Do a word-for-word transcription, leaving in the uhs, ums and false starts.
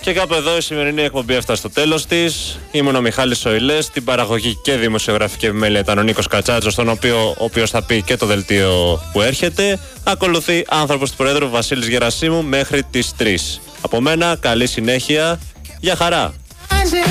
Και κάπου εδώ η σημερινή εκπομπή έφτασε στο τέλος της. Ήμουν ο Μιχάλης Σοηλές, στην παραγωγή και δημοσιογραφική επιμέλεια ήταν ο Νίκος Κατσάτσος, τον οποίο, ο οποίος θα πει και το δελτίο που έρχεται. Ακολουθεί άνθρωπος του Προέδρου Βασίλης Γερασίμου μέχρι τις τρεις. Από μένα, καλή συνέχεια. Γεια χαρά!